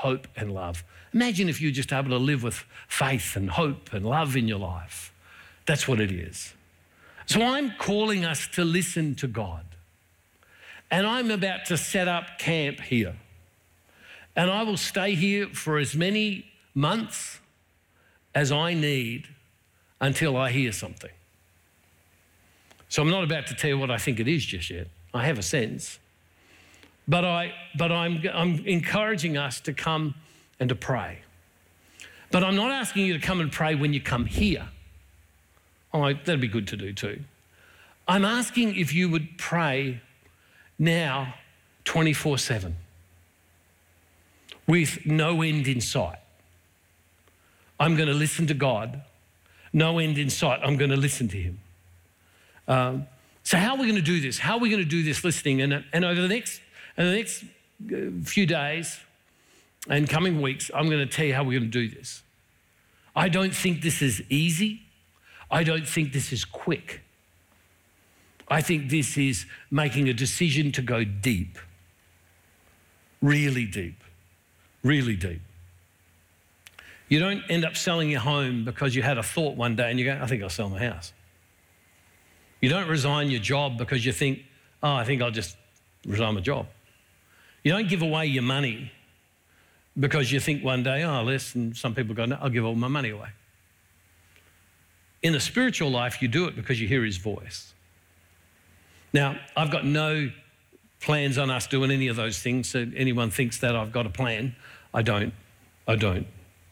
hope and love. Imagine if you're just able to live with faith and hope and love in your life. That's what it is. So I'm calling us to listen to God. And I'm about to set up camp here. And I will stay here for as many months as I need until I hear something. So I'm not about to tell you what I think it is just yet. I have a sense. But I'm encouraging us to come and to pray. But I'm not asking you to come and pray when you come here. Oh, that'd be good to do too. I'm asking if you would pray now 24/7 with no end in sight. I'm going to listen to God. No end in sight. I'm going to listen to him. So how are we going to do this? How are we going to do this listening? And over the next few days and coming weeks, I'm going to tell you how we're going to do this. I don't think this is easy. I don't think this is quick. I think this is making a decision to go deep, really deep, really deep. You don't end up selling your home because you had a thought one day and you go, I think I'll sell my house. You don't resign your job because you think, oh, I think I'll just resign my job. You don't give away your money because you think one day, oh, and some people go, no, I'll give all my money away. In the spiritual life, you do it because you hear his voice. Now, I've got no plans on us doing any of those things, so anyone thinks that I've got a plan. I don't. And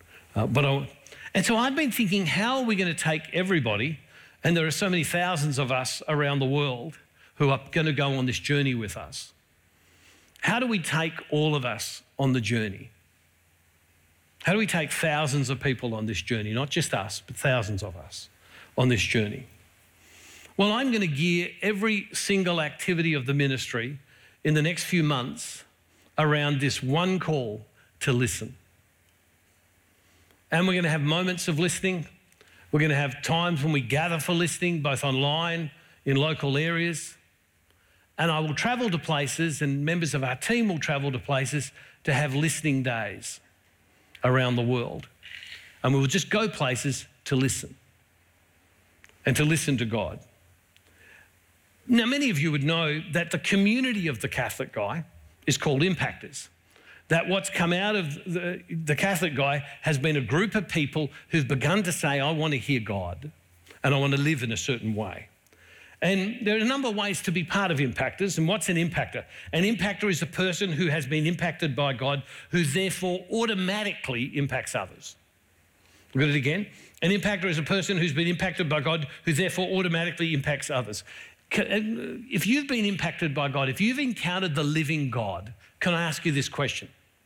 so I've been thinking, how are we going to take everybody, and there are so many thousands of us around the world who are going to go on this journey with us. How do we take all of us on the journey? How do we take thousands of people on this journey? Not just us, but thousands of us on this journey. Well, I'm going to gear every single activity of the ministry in the next few months around this one call to listen. And we're going to have moments of listening. We're going to have times when we gather for listening, both online, in local areas. And I will travel to places, and members of our team will travel to places to have listening days around the world. And we will just go places to listen and to listen to God. Now, many of you would know that the community of the Catholic Guy is called Impactors. That what's come out of the Catholic Guy has been a group of people who've begun to say, I want to hear God and I want to live in a certain way. And there are a number of ways to be part of Impactors. And what's an impactor? An impactor is a person who has been impacted by God, who therefore automatically impacts others. Look at it again. An impactor is a person who's been impacted by God, who therefore automatically impacts others. If you've been impacted by God, if you've encountered the living God, can I ask you this question?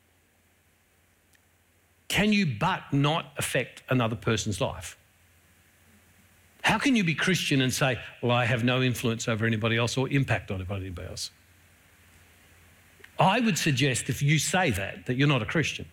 Can you but not affect another person's life? How can you be Christian and say, well, I have no influence over anybody else or impact on anybody else? I would suggest if you say that you're not a Christian.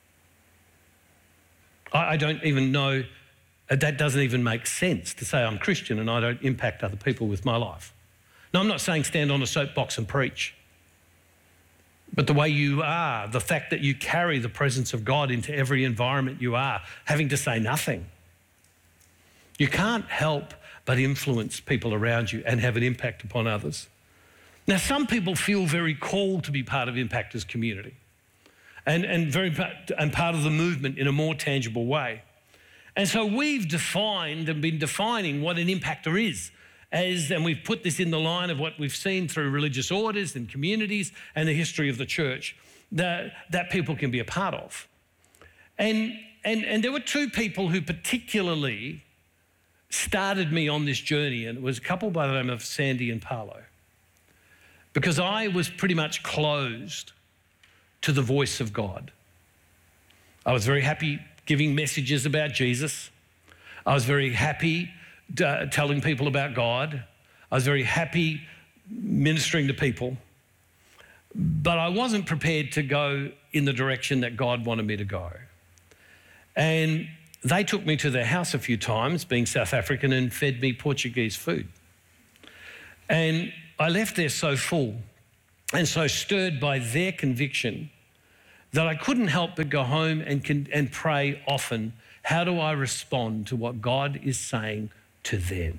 I don't even know, that doesn't even make sense to say I'm Christian and I don't impact other people with my life. Now, I'm not saying stand on a soapbox and preach. But the way you are, the fact that you carry the presence of God into every environment you are, having to say nothing. You can't help but influence people around you and have an impact upon others. Now, some people feel very called to be part of Impactors community and part of the movement in a more tangible way. And so we've defined and been defining what an impactor is. And we've put this in the line of what we've seen through religious orders and communities and the history of the church that people can be a part of. And there were two people who particularly started me on this journey, and it was a couple by the name of Sandy and Paolo, because I was pretty much closed to the voice of God. I was very happy giving messages about Jesus. I was very happy telling people about God. I was very happy ministering to people, but I wasn't prepared to go in the direction that God wanted me to go. And they took me to their house a few times, being South African, and fed me Portuguese food. And I left there so full and so stirred by their conviction that I couldn't help but go home and pray often, how do I respond to what God is saying to them?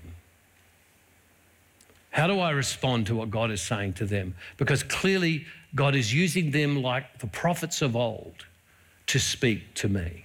How do I respond to what God is saying to them? Because clearly God is using them like the prophets of old to speak to me.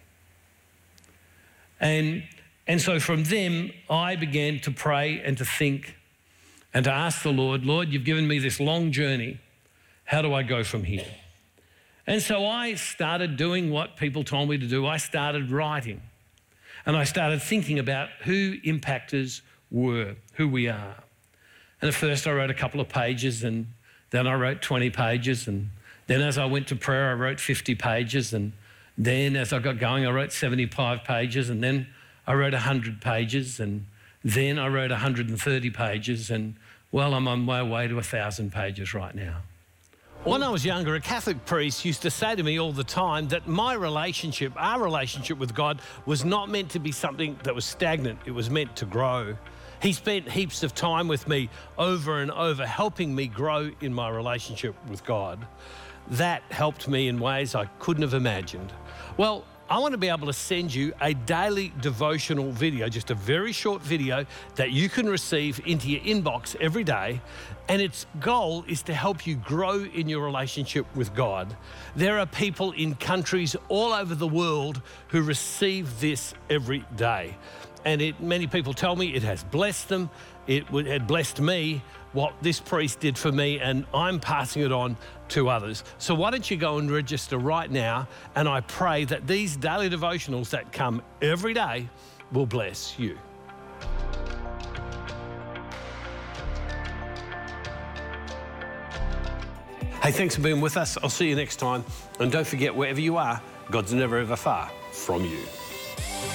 And so from them, I began to pray and to think and to ask the Lord, Lord, you've given me this long journey. How do I go from here? And so I started doing what people told me to do. I started writing. And I started thinking about who impactors were, who we are. And at first I wrote a couple of pages, and then I wrote 20 pages. And then as I went to prayer, I wrote 50 pages. And then as I got going, I wrote 75 pages. And then I wrote 100 pages. And then I wrote 130 pages. And well, I'm on my way to 1,000 pages right now. When I was younger, a Catholic priest used to say to me all the time that my relationship, our relationship with God, was not meant to be something that was stagnant. It was meant to grow. He spent heaps of time with me over and over, helping me grow in my relationship with God. That helped me in ways I couldn't have imagined. Well, I want to be able to send you a daily devotional video, just a very short video that you can receive into your inbox every day. And its goal is to help you grow in your relationship with God. There are people in countries all over the world who receive this every day. And many people tell me it has blessed them. It had blessed me, what this priest did for me, and I'm passing it on to others. So why don't you go and register right now, and I pray that these daily devotionals that come every day will bless you. Hey, thanks for being with us. I'll see you next time. And don't forget, wherever you are, God's never ever far from you.